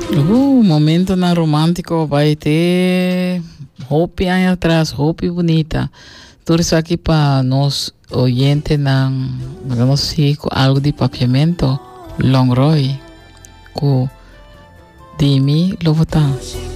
Momento na romântico vai ter roupa aí atrás, roupa bonita. Tudo isso aqui para nós oyentes não sei algo de papiamento. Longroy. Com Dimi Lovotan.